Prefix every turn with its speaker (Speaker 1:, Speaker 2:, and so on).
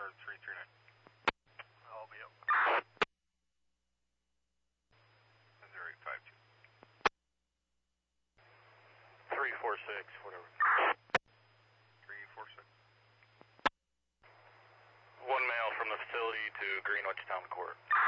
Speaker 1: Guard 339. I'll be up. 0852.
Speaker 2: 346, whatever.
Speaker 1: 346.
Speaker 2: One mail from the facility to Greenwich Town Court.